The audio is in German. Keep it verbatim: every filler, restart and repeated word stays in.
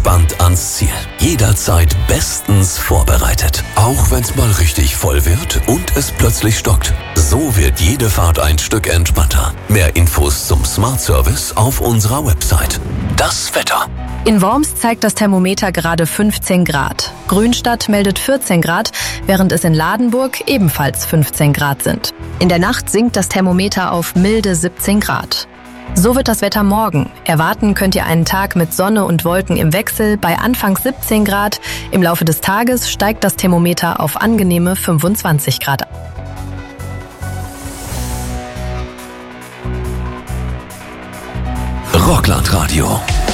entspannt ans Ziel. Jederzeit bestens vorbereitet. Auch wenn's mal richtig voll wird und es plötzlich stockt. So wird jede Fahrt ein Stück entspannter. Mehr Infos zum Smart Service auf unserer Website. Das Wetter. In Worms zeigt das Thermometer gerade fünfzehn Grad. Grünstadt meldet vierzehn Grad, während es in Ladenburg ebenfalls fünfzehn Grad sind. In der Nacht sinkt das Thermometer auf milde siebzehn Grad. So wird das Wetter morgen. Erwarten könnt ihr einen Tag mit Sonne und Wolken im Wechsel bei anfangs siebzehn Grad. Im Laufe des Tages steigt das Thermometer auf angenehme fünfundzwanzig Grad. Rockland Radio.